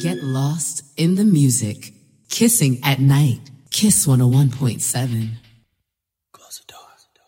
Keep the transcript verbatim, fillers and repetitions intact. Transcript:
Get lost in the music. Kissing at Night. Kiss one oh one point seven. Close the door.